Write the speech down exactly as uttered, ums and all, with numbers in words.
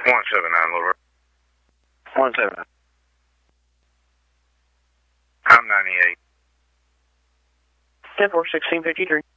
one seven nine, Little Rock. one seven nine. I'm ninety-eight. ten four, sixteen fifty-three.